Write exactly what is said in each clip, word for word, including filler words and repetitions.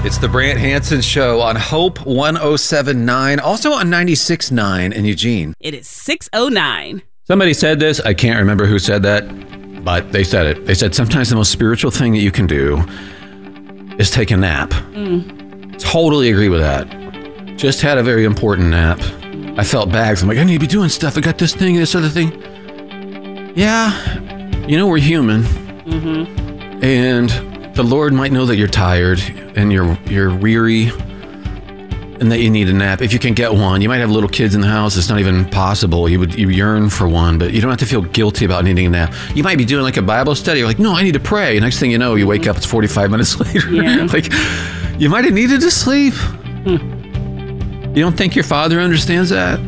It's the Brant Hansen Show on Hope one oh seven point nine, also on ninety-six point nine in Eugene. It is six oh nine. Somebody said this. I can't remember who said that, but they said it. They said sometimes the most spiritual thing that you can do is take a nap. Mm. Totally agree with that. Just had a very important nap. I felt bags. I'm like, I need to be doing stuff. I got this thing, this other thing. Yeah, you know, we're human. Mm-hmm. And the Lord might know that you're tired and you're you're weary and that you need a nap. If you can get one, you might have little kids in the house. It's not even possible. You would you yearn for one, but you don't have to feel guilty about needing a nap. You might be doing like a Bible study. You're like, no, I need to pray. Next thing you know, you wake up, it's forty-five minutes later. Yeah. Like, you might have needed to sleep. Hmm. You don't think your Father understands that?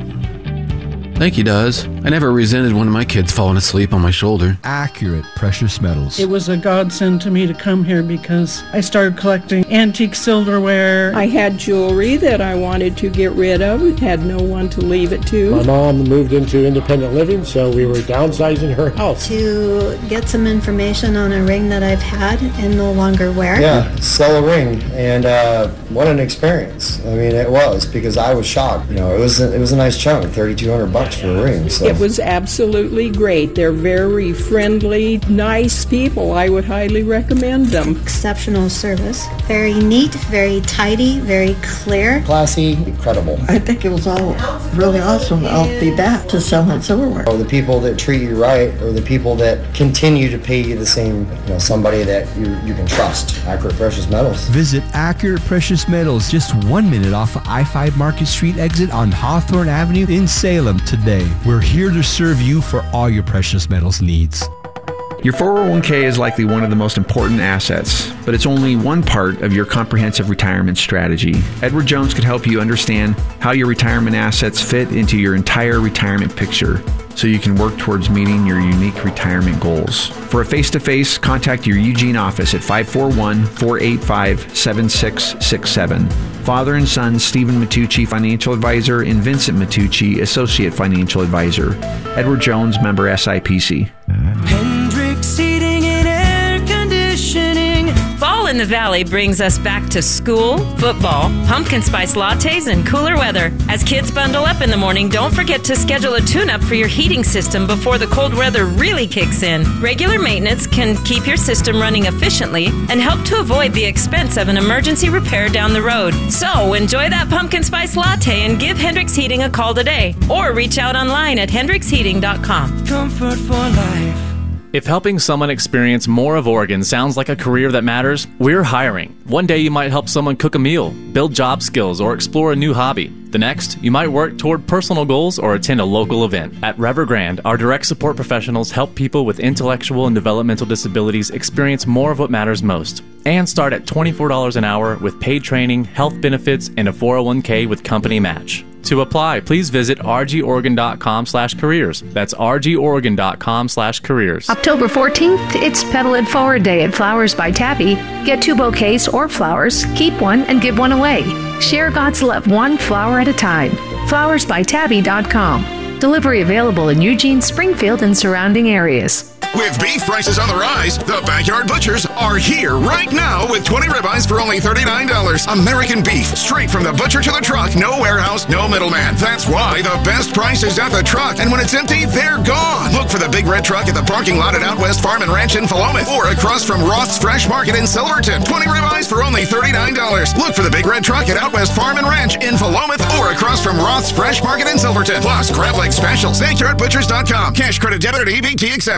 I think he does. I never resented one of my kids falling asleep on my shoulder. Accurate Precious Metals. It was a godsend to me to come here because I started collecting antique silverware. I had jewelry that I wanted to get rid of, had no one to leave it to. My mom moved into independent living, so we were downsizing her house. To get some information on a ring that I've had and no longer wear. Yeah, sell a ring, and uh, what an experience. I mean, it was, because I was shocked. You know, it was a, it was a nice chunk, thirty-two hundred bucks for a ring. So. It was absolutely great. They're very friendly, nice people. I would highly recommend them. Exceptional service. Very neat, very tidy, very clear. Classy, incredible. I think it was all really awesome. I'll be back to selling silverware. Or the people that treat you right, or the people that continue to pay you the same, you know, somebody that you, you can trust. Accurate Precious Metals. Visit Accurate Precious Metals, just one minute off of I five Market Street exit on Hawthorne Avenue in Salem today. We're here to serve you for all your precious metals needs. Your four oh one k is likely one of the most important assets, but it's only one part of your comprehensive retirement strategy. Edward Jones could help you understand how your retirement assets fit into your entire retirement picture, so you can work towards meeting your unique retirement goals. For a face-to-face, contact your Eugene office at five four one, four eight five, seven six six seven. Father and son Stephen Matucci, Financial Advisor, and Vincent Matucci, Associate Financial Advisor. Edward Jones, member S I P C. Hendricks Heating and Air Conditioning. Fall in the Valley brings us back to school, football, pumpkin spice lattes, and cooler weather. As kids bundle up in the morning, don't forget to schedule a tune-up for your heating system before the cold weather really kicks in. Regular maintenance can keep your system running efficiently and help to avoid the expense of an emergency repair down the road. So enjoy that pumpkin spice latte and give Hendricks Heating a call today, or reach out online at hendricks heating dot com. Comfort for life. If helping someone experience more of Oregon sounds like a career that matters, we're hiring. One day you might help someone cook a meal, build job skills, or explore a new hobby. The next, you might work toward personal goals or attend a local event. At Evergrande, our direct support professionals help people with intellectual and developmental disabilities experience more of what matters most. And start at twenty-four dollars an hour with paid training, health benefits, and a four oh one k with company match. To apply, please visit r g oregon dot com slash careers. That's r g oregon dot com slash careers. October fourteenth, it's Petal It Forward Day at Flowers by Tabby. Get two bouquets or flowers, keep one, and give one away. Share God's love one flower at a time. flowers by tabby dot com. Delivery available in Eugene, Springfield, and surrounding areas. With beef prices on the rise, the Backyard Butchers are here right now with twenty ribeyes for only thirty-nine dollars. American beef, straight from the butcher to the truck. No warehouse, no middleman. That's why the best price is at the truck. And when it's empty, they're gone. Look for the big red truck at the parking lot at Out West Farm and Ranch in Philomath, or across from Roth's Fresh Market in Silverton. twenty ribeyes for only thirty-nine dollars. Look for the big red truck at Out West Farm and Ranch in Philomath, or across from Roth's Fresh Market in Silverton. Plus, crab leg specials. Backyard butchers dot com. Cash, credit, debit, or E B T accepted.